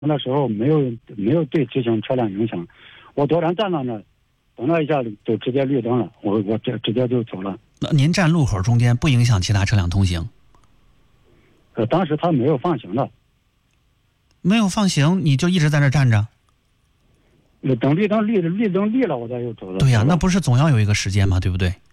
那时候没有对直行车辆影响，我突然站到那，等了一下就直接绿灯了，我直接就走了。 那您站路口中间不影响其他车辆通行？ 当时他没有放行的。 没有放行，你就一直在那站着？ 等绿灯绿了，我再又走了。 对呀，那不是总要有一个时间吗？对不对？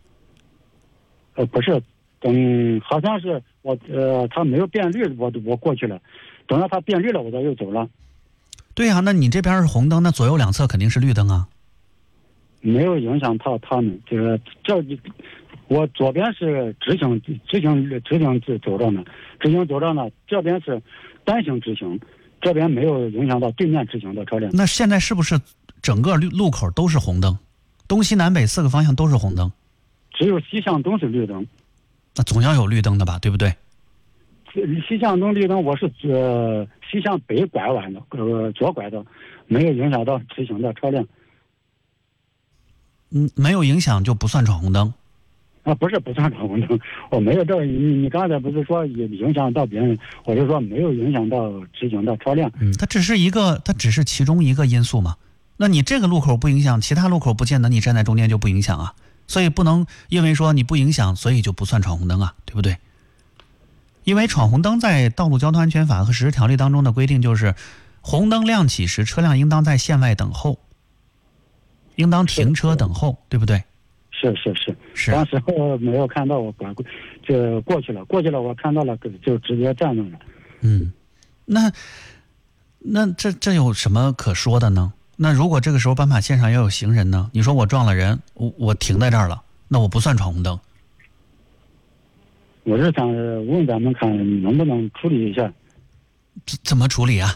不是，好像是他没有变绿，我过去了，等到他变绿了，我再又走了。 对呀，那你这边是红灯，那左右两侧肯定是绿灯啊。 没有影响到他们，我左边是直行走着呢，这边是单行直行，这边没有影响到对面直行的车辆。 那现在是不是整个路口都是红灯，东西南北4个方向都是红灯？ 只有西向东是绿灯。 那总要有绿灯的吧，对不对？ 西向东绿灯，我是西向北拐弯的，左拐的，没有影响到直行的车辆。 没有影响就不算闯红灯。 不是不算闯红灯，我没有这。你刚才不是说影响到别人，我是说没有影响到直行的车辆。 它只是其中一个因素嘛。那你这个路口不影响，其他路口不见得你站在中间就不影响啊。所以不能因为说你不影响，所以就不算闯红灯啊，对不对？因为闯红灯在《道路交通安全法》和实施条例当中的规定就是，红灯亮起时，车辆应当在线外等候，应当停车等候，对不对？ 是。当时我没有看到，我就过去了，我看到了就直接站那了。 那这有什么可说的呢？那如果这个时候斑马线上要有行人呢？你说我撞了人，我停在这儿了，那我不算闯红灯。 我是想问咱们看能不能处理一下。 怎么处理啊？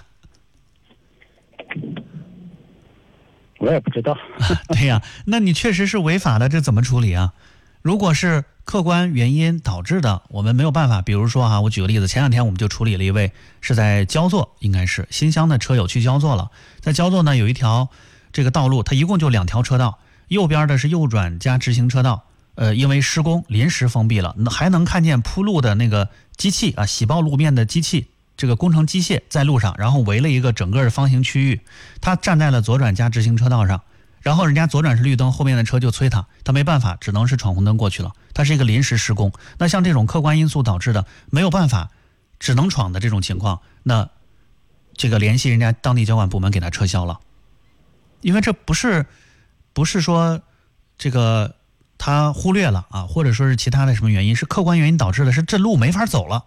我也不知道。 对呀，那你确实是违法的，这怎么处理啊？如果是客观原因导致的，我们没有办法。比如说我举个例子，前2天我们就处理了一位是在焦作，应该是新乡的车友去焦作了。在焦作呢有一条这个道路，它一共就2条车道，右边的是右转加直行车道，因为施工临时封闭了，还能看见铺路的那个机器洗爆路面的机器，这个工程机械在路上，然后围了一个整个的方形区域，他站在了左转加直行车道上，然后人家左转是绿灯，后面的车就催他没办法，只能是闯红灯过去了。它是一个临时施工，那像这种客观因素导致的没有办法只能闯的这种情况，那这个联系人家当地交管部门给他撤销了。因为这不是说这个他忽略了或者说是其他的什么原因，是客观原因导致的，是这路没法走了。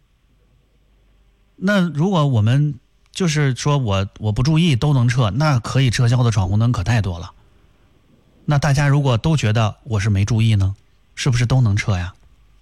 那如果我们就是说我不注意都能撤，那可以撤销的闯红灯可太多了。那大家如果都觉得我是没注意呢，是不是都能撤呀？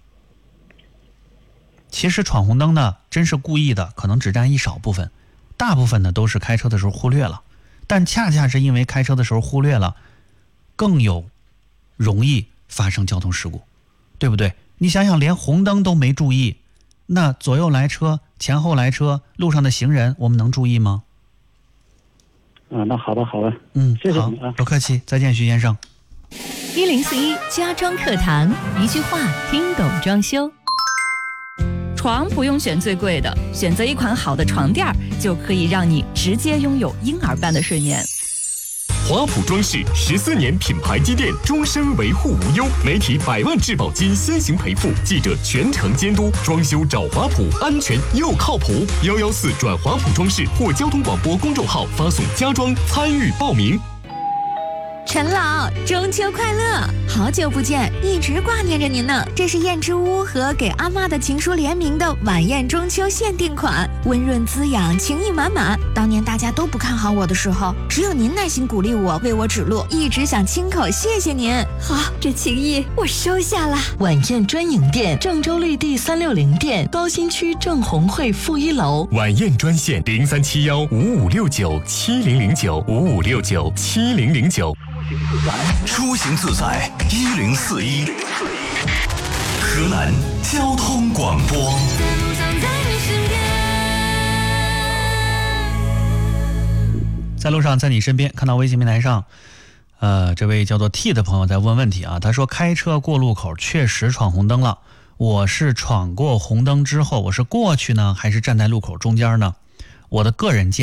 其实闯红灯呢，真是故意的，可能只占一少部分，大部分呢都是开车的时候忽略了。但恰恰是因为开车的时候忽略了，更容易发生交通事故，对不对？你想想，连红灯都没注意，那左右来车、前后来车、路上的行人，我们能注意吗？ 那好吧，谢谢你啊， 不客气，再见，徐先生。 1041家装课堂，一句话听懂装修。床不用选最贵的，选择一款好的床垫就可以让你直接拥有婴儿般的睡眠。 华普装饰14年品牌积淀，终身维护无忧，媒体100万质保金先行赔付，记者全程监督，装修找华普，安全又靠谱。114转华普装饰或交通广播公众号发送家装参与报名。 陈老，中秋快乐！好久不见，一直挂念着您呢。这是燕之屋和给阿嬷的情书联名的晚宴中秋限定款，温润滋养，情意满满。当年大家都不看好我的时候，只有您耐心鼓励我，为我指路，一直想亲口谢谢您。好，这情谊我收下了。 晚宴专营店，郑州绿地360店，高新区郑红汇负1楼。 晚宴专线03715569700955697009。 出行自在1041，河南交通广播。 在路上，在你身边。看到微信平台上，这位叫做 T 的朋友在问问题他说开车过路口确实闯红灯了，我是闯过红灯之后，我是过去呢，还是站在路口中间呢？ 我的个人建议